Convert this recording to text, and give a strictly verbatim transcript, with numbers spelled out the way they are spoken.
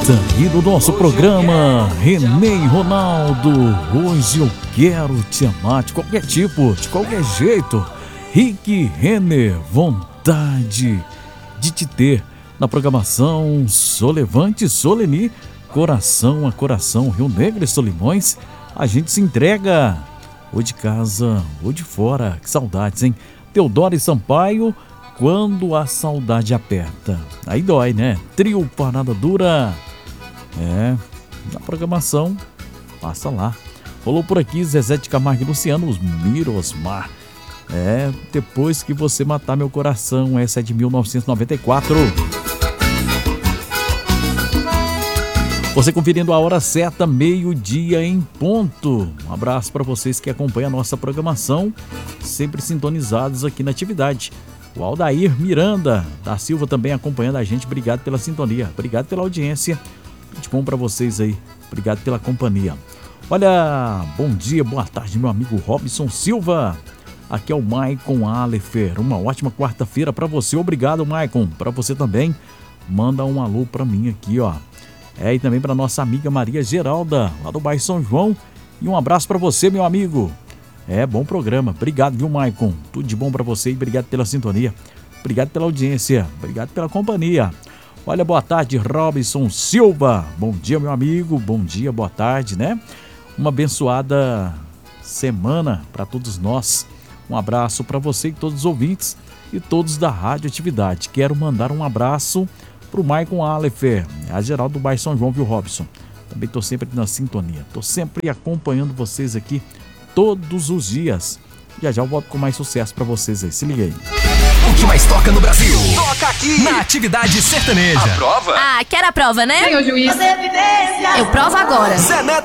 E no nosso programa, Renê e Ronaldo, hoje eu quero te amar de qualquer tipo, de qualquer jeito. Rick e Renê, vontade de te ter na programação Solevante Soleni, coração a coração, Rio Negro e Solimões. A gente se entrega, ou de casa ou de fora. Que saudades, hein? Teodoro e Sampaio, quando a saudade aperta. Aí dói, né? Trio Parada Dura. É, na programação, passa lá. Rolou por aqui Zezé de Camargo e Luciano, os Mirosmar. É, depois que você matar meu coração, essa é de mil novecentos e noventa e quatro. Você conferindo a hora certa, meio-dia em ponto. Um abraço para vocês que acompanham a nossa programação, sempre sintonizados aqui na atividade. O Aldair Miranda da Silva também acompanhando a gente. Obrigado pela sintonia, obrigado pela audiência. Muito bom para vocês aí, obrigado pela companhia. Olha, bom dia, boa tarde, meu amigo Robson Silva. Aqui é o Maicon Alefer. Uma ótima quarta-feira para você. Obrigado, Maicon. Para você também. Manda um alô para mim aqui, ó. É, e também para nossa amiga Maria Geralda, lá do bairro São João. E um abraço para você, meu amigo. É, bom programa. Obrigado, viu, Maicon? Tudo de bom para você e obrigado pela sintonia. Obrigado pela audiência. Obrigado pela companhia. Olha, boa tarde, Robson Silva. Bom dia, meu amigo. Bom dia, boa tarde, né? Uma abençoada semana para todos nós. Um abraço para você e todos os ouvintes e todos da Rádio Atividade. Quero mandar um abraço pro Maicon Alefer, a geral do bairro São João, viu, Robson? Também tô sempre na sintonia. Tô sempre acompanhando vocês aqui todos os dias. Já já eu volto com mais sucesso para vocês aí. Se liga aí. O que mais toca no Brasil? Toca aqui na Atividade Sertaneja. A prova? Ah, quer a prova, né? Senhor juiz. Eu provo agora. Zé Neto